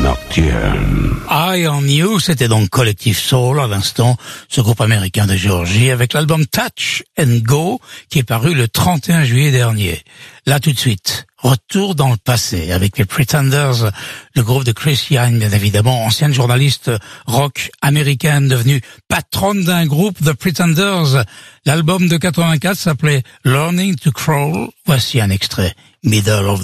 nocturne. Eye on You, c'était donc Collective Soul à l'instant, ce groupe américain de Géorgie, avec l'album Touch and Go qui est paru le 31 juillet dernier. Là tout de suite, retour dans le passé avec les Pretenders, le groupe de Chris Young, bien évidemment, ancienne journaliste rock américaine devenue patronne d'un groupe, The Pretenders. L'album de 84 s'appelait Learning to Crawl. Voici un extrait, Middle of